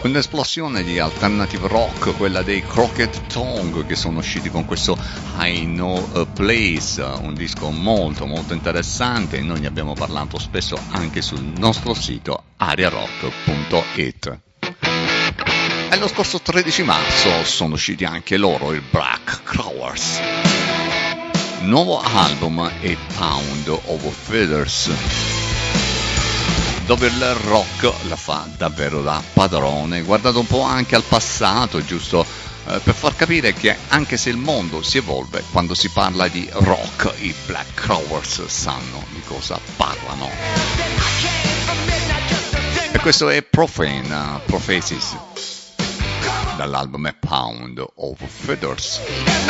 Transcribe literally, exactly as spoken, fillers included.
Un'esplosione di alternative rock, quella dei Crooked Tongue, che sono usciti con questo I Know a Place, un disco molto molto interessante, e noi ne abbiamo parlato spesso anche sul nostro sito ariarock punto it. E lo scorso tredici marzo sono usciti anche loro, i Black Crowers. Nuovo album è Pound of Feathers, dove il rock la fa davvero da padrone, guardando un po' anche al passato, giusto eh, per far capire che anche se il mondo si evolve, quando si parla di rock, i Black Crowers sanno di cosa parlano. E questo è Profane Prophecies, dall'album Pound of Feathers.